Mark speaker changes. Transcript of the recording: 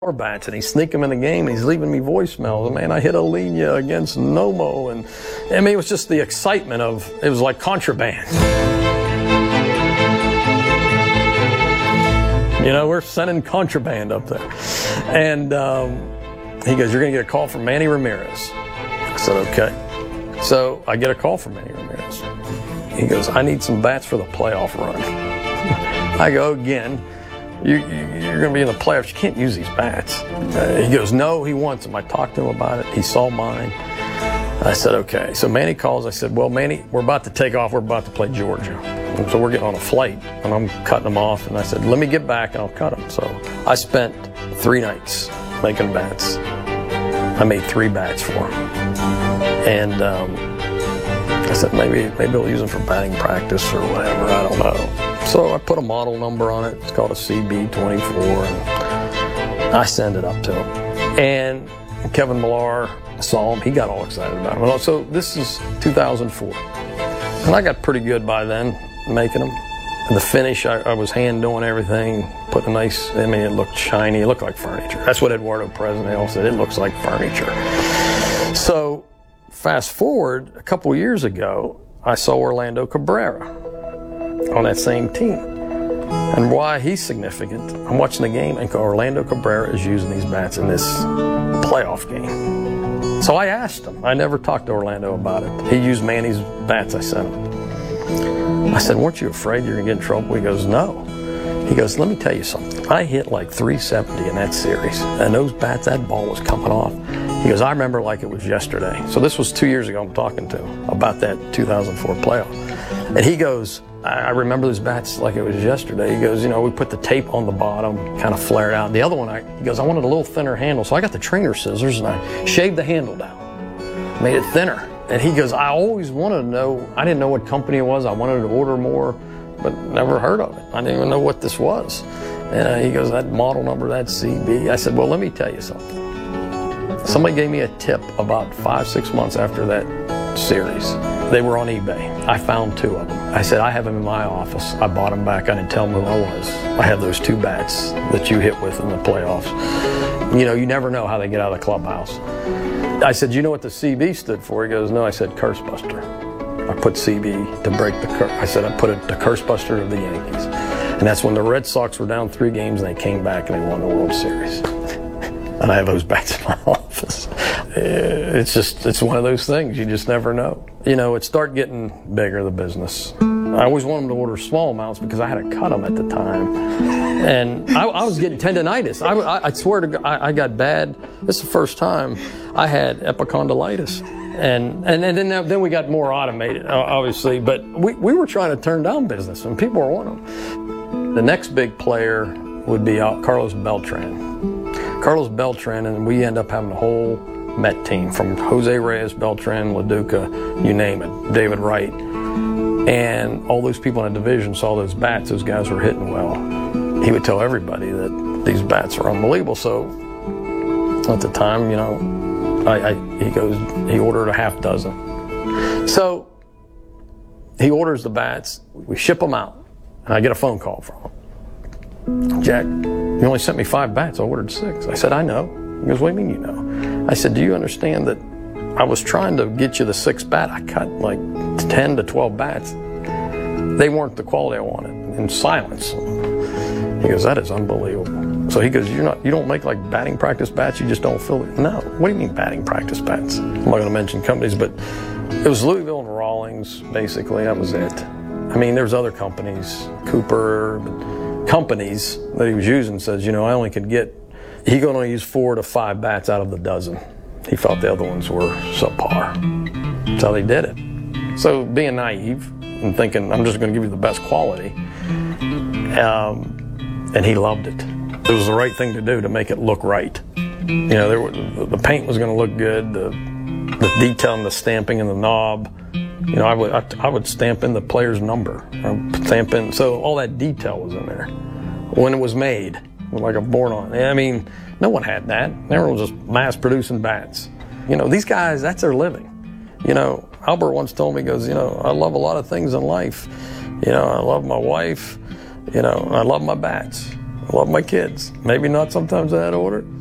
Speaker 1: bats, and he's sneaking them in the game, and he's leaving me voicemails. Man, I hit a linea against Nomo, and I mean, it was just the excitement of, it was like contraband. You know, we're sending contraband up there. And he goes, "You're going to get a call from Manny Ramirez." I said, "Okay." So I get a call from Manny Ramirez. He goes, "I need some bats for the playoff run." I go, "Again? You're going to be in the playoffs. You can't use these bats." He goes, "No, he wants them." I talked to him about it. He saw mine. I said, "Okay." So Manny calls. I said, "Well, Manny, we're about to take off. We're about to play Georgia. And so we're getting on a flight, and I'm cutting them off." And I said, "Let me get back, and I'll cut them." So I spent 3 nights making bats. I made 3 bats for him. And I said, maybe I'll use them for batting practice or whatever. I don't know. So I put a model number on it. It's called a CB24, and I send it up to him. And Kevin Millar saw him. He got all excited about him. So this is 2004. And I got pretty good by then making them. And the finish, I was hand doing everything, putting a nice, I mean, it looked shiny. It looked like furniture. That's what Eduardo Presnell said. It looks like furniture. So fast forward a couple years ago, I saw Orlando Cabrera on that same team. And why he's significant, I'm watching the game, and Orlando Cabrera is using these bats in this playoff game. So I asked him. I never talked to Orlando about it. He used Manny's bats I sent him. I said, "Weren't you afraid you're going to get in trouble?" He goes, "No." He goes, "Let me tell you something. I hit like 370 in that series, and those bats, that ball was coming off." He goes, "I remember like it was yesterday." So this was 2 years ago I'm talking to him about that 2004 playoff. And he goes, "I remember those bats like it was yesterday." He goes, "You know, we put the tape on the bottom, kind of flared out. The other one, he goes, I wanted a little thinner handle. So I got the trainer scissors and I shaved the handle down, made it thinner." And he goes, "I always wanted to know, I didn't know what company it was. I wanted to order more, but never heard of it. I didn't even know what this was." And he goes, "That model number, that CB." I said, "Well, let me tell you something. Somebody gave me a tip about 5-6 months after that series. They were on eBay. I found 2 of them. I said, I have them in my office. I bought them back. I didn't tell them who I was. I have those 2 bats that you hit with in the playoffs. You know, you never know how they get out of the clubhouse." I said, "You know what the CB stood for?" He goes, "No." I said, "Curse Buster." I put CB to break the curse. I said, I put it the Curse Buster of the Yankees. And that's when the Red Sox were down 3 games and they came back and they won the World Series. And I have those bats in my office. It's one of those things. You just never know. You know, it started getting bigger, the business. I always wanted them to order small amounts because I had to cut them at the time. And I was getting tendonitis. I swear to God, I got bad. This is the first time I had epicondylitis. And then we got more automated, obviously. But we were trying to turn down business, and people were wanting them. The next big player would be Carlos Beltran. Carlos Beltran, and we end up having a whole Met team from Jose Reyes, Beltran, LaDuca, you name it, David Wright. And all those people in the division saw those bats. Those guys were hitting well. He would tell everybody that these bats are unbelievable. So at the time, you know, he ordered a half dozen. So he orders the bats. We ship them out. And I get a phone call from him. "Jack, you only sent me 5 bats. I ordered 6. I said, "I know." He goes, "What do you mean you know?" I said, "Do you understand that I was trying to get you the 6th bat? I cut like 10 to 12 bats. They weren't the quality I wanted." In silence. He goes, "That is unbelievable." So he goes, you don't make like batting practice bats? You just don't fill it?" "No." "What do you mean batting practice bats?" I'm not going to mention companies, but it was Louisville and Rawlings, basically. That was it. I mean, there's other companies, Cooper, companies that he was using. Says, "You know, I only could get," he could only use 4 to 5 bats out of the dozen. He felt the other ones were subpar. That's how they did it. So being naive and thinking, I'm just going to give you the best quality. And he loved it. It was the right thing to do to make it look right. You know, the paint was going to look good, the detail and the stamping and the knob. You know, I would stamp in the player's number. Stamp in, so all that detail was in there. When it was made, like a born on. I mean, no one had that. Everyone was just mass producing bats. You know, these guys, that's their living. You know, Albert once told me, he goes, "You know, I love a lot of things in life. You know, I love my wife. You know, I love my bats." I love my kids. Maybe not sometimes in that order.